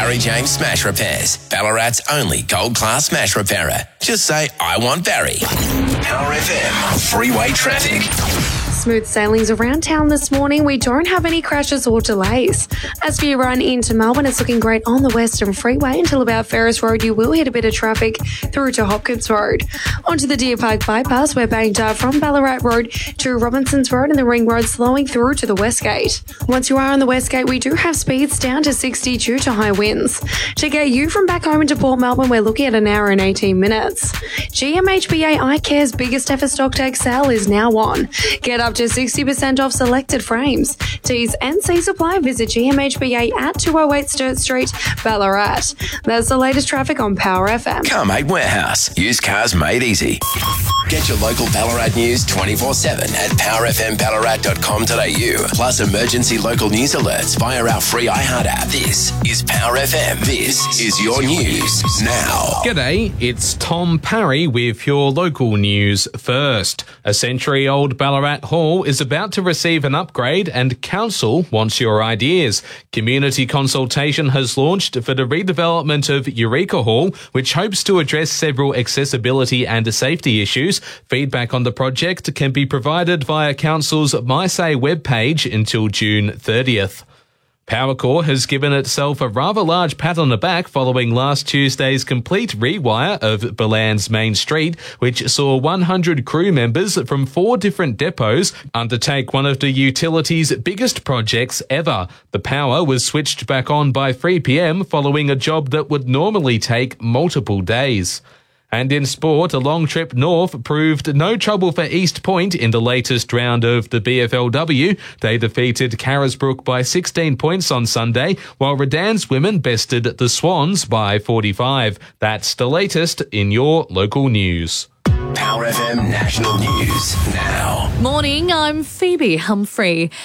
Barry James Smash Repairs, Ballarat's only gold-class smash repairer. Just say, I want Barry. Power FM, freeway traffic. Smooth sailings around town this morning. We don't have any crashes or delays. As for your run into Melbourne, it's looking great on the Western Freeway until about Ferris Road. You will hit a bit of traffic through to Hopkins Road. Onto the Deer Park Bypass, we're banked up from Ballarat Road to Robinsons Road and the Ring Road, slowing through to the West Gate. Once you are on the West Gate, we do have speeds down to 60 due to high winds. To get you from back home into Port Melbourne, we're looking at an hour and 18 minutes. GMHBA iCare's biggest ever stock take sale is now on. Get up to 60% off selected frames. T's and C's apply. Visit GMHBA at 208 Sturt Street, Ballarat. That's the latest traffic on Power FM. Car-Mate Warehouse. Used cars made easy. Get your local Ballarat news 24/7 at powerfmballarat.com.au. Plus emergency local news alerts via our free iHeart app. This is Power FM. This is your news now. G'day, it's Tom Parry with your local news first. A century-old Ballarat Hall is about to receive an upgrade and council wants your ideas. Community consultation has launched for the redevelopment of Eureka Hall, which hopes to address several accessibility and safety issues. Feedback on the project can be provided via Council's MySay webpage until June 30th. Powercor has given itself a rather large pat on the back following last Tuesday's complete rewire of Ballan's Main Street, which saw 100 crew members from 4 different depots undertake one of the utility's biggest projects ever. The power was switched back on by 3 p.m. following a job that would normally take multiple days. And in sport, a long trip north proved no trouble for East Point in the latest round of the BFLW. They defeated Carisbrook by 16 points on Sunday, while Redan's women bested the Swans by 45. That's the latest in your local news. Power FM National News now. Morning, I'm Phoebe Humphrey.